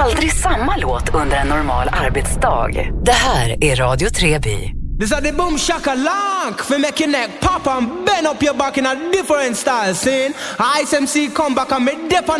aldrig samma låt under en normal arbetsdag. Det här är Radio Treby. This is the boom shaka lank for make your neck pop and bend up your back in a different style. Scene Ice MC come back and me dip on